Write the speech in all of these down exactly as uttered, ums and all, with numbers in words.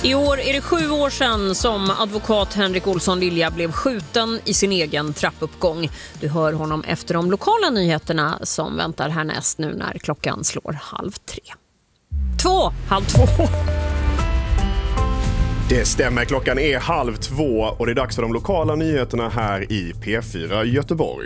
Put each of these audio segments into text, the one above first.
I år är det sju år sedan som advokat Henrik Olsson Lilja blev skjuten i sin egen trappuppgång. Du hör honom efter de lokala nyheterna som väntar härnäst nu när klockan slår halv tre. Två, halv två. Det stämmer, klockan är halv två och det är dags för de lokala nyheterna här i P fyra Göteborg.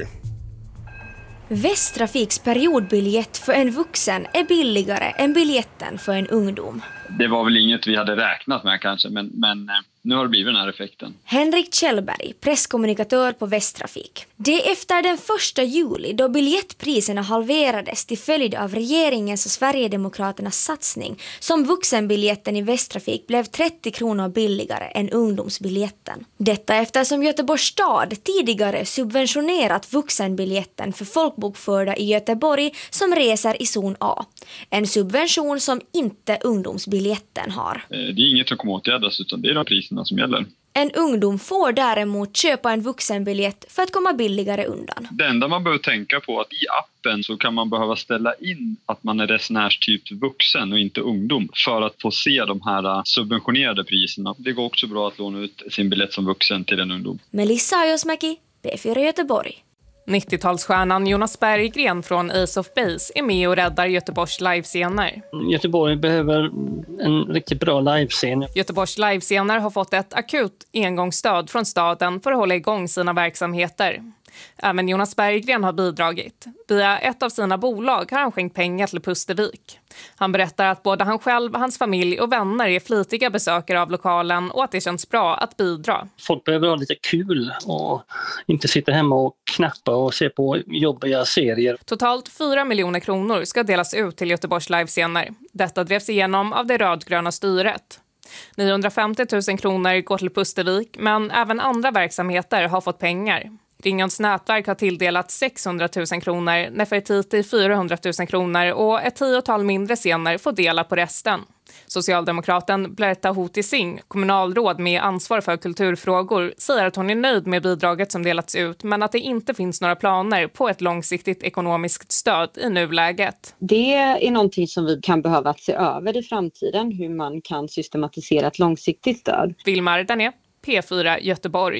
Västtrafiks periodbiljett för en vuxen är billigare än biljetten för en ungdom. Det var väl inget vi hade räknat med kanske, men, men nu har det blivit den här effekten. Henrik Kjellberg, presskommunikatör på Västtrafik. Det är efter den första juli då biljettpriserna halverades till följd av regeringens och Sverigedemokraternas satsning som vuxenbiljetten i Västtrafik blev trettio kronor billigare än ungdomsbiljetten. Detta eftersom Göteborgs stad tidigare subventionerat vuxenbiljetten för folkbokförda i Göteborg som reser i zon A. En subvention som inte ungdomsbiljetten har. Det är inget som kommer åtgärdas utan det är de priserna som gäller. En ungdom får däremot köpa en vuxenbiljett för att komma billigare undan. Det enda man behöver tänka på är att i appen så kan man behöva ställa in att man är resenärstyp vuxen och inte ungdom för att få se de här subventionerade priserna. Det går också bra att låna ut sin biljett som vuxen till en ungdom. Melissa Ajosmäki, P fyra Göteborg. nittiotalsstjärnan Jonas Berggren från Ace of Base är med och räddar Göteborgs livescener. Göteborg behöver en riktigt bra livescen. Göteborgs livescener har fått ett akut engångsstöd från staden för att hålla igång sina verksamheter. Även Jonas Berggren har bidragit. Via ett av sina bolag har han skänkt pengar till Pustervik. Han berättar att både han själv, hans familj och vänner är flitiga besökare av lokalen och att det känns bra att bidra. Folk behöver ha lite kul och inte sitta hemma och knappa och se på jobbiga serier. Totalt fyra miljoner kronor ska delas ut till Göteborgs livescener. Detta drevs igenom av det rödgröna styret. niohundrafemtio tusen kronor går till Pustervik, men även andra verksamheter har fått pengar. Ringens nätverk har tilldelat sexhundratusen kronor, Nefertiti fyrahundratusen kronor och ett tiotal mindre scener får dela på resten. Socialdemokraten Berta Hoti Singh, kommunalråd med ansvar för kulturfrågor, säger att hon är nöjd med bidraget som delats ut men att det inte finns några planer på ett långsiktigt ekonomiskt stöd i nuläget. Det är någonting som vi kan behöva se över i framtiden, hur man kan systematisera ett långsiktigt stöd. Vilmar Dané, P fyra Göteborg.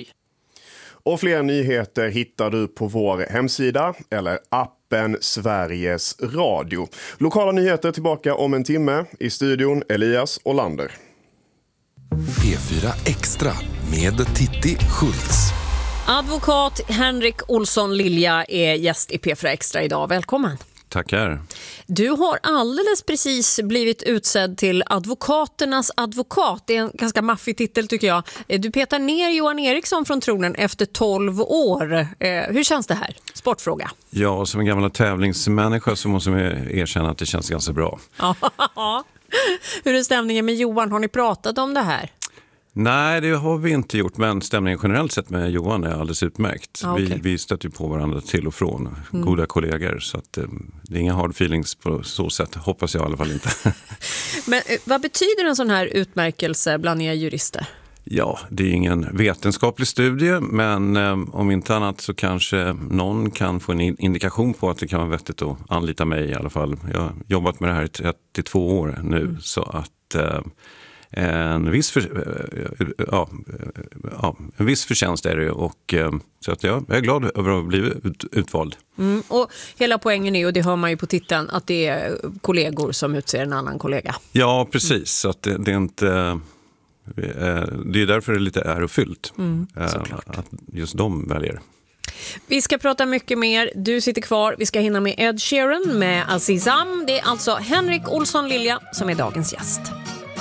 Och fler nyheter hittar du på vår hemsida eller appen Sveriges Radio. Lokala nyheter tillbaka om en timme. I studion Elias Olander. P fyra Extra med Titti Schultz. Advokat Henrik Olsson Lilja är gäst i P fyra Extra idag. Välkommen. Tackar. Du har alldeles precis blivit utsedd till advokaternas advokat. Det är en ganska maffig titel tycker jag. Du petar ner Johan Eriksson från tronen efter tolv år. Hur känns det här? Sportfråga. Ja, som en gammal tävlingsmänniska så måste jag erkänna att det känns ganska bra. Hur är stämningen med Johan? Har ni pratat om det här? Nej, det har vi inte gjort, men stämningen generellt sett med Johan är alldeles utmärkt. Ah, okay. vi, vi stöter på varandra till och från, mm. goda kollegor, så att, eh, det är inga hard feelings på så sätt, hoppas jag i alla fall inte. Men eh, vad betyder en sån här utmärkelse bland er jurister? Ja, det är ingen vetenskaplig studie, men eh, om inte annat så kanske någon kan få en indikation på att det kan vara vettigt att anlita mig i alla fall. Jag har jobbat med det här i trettiotvå år nu, mm. så att... Eh, En viss, för, ja, ja, en viss förtjänst är det och så att ja, jag är glad över att bli ut, utvald. Mm, och hela poängen är, och det hör man ju på titeln, att det är kollegor som utser en annan kollega. Ja, precis. Så att det, det är inte... Det är därför det är lite ärofyllt mm, att just de väljer. Vi ska prata mycket mer. Du sitter kvar. Vi ska hinna med Ed Sheeran med Azizam. Det är alltså Henrik Olsson Lilja som är dagens gäst.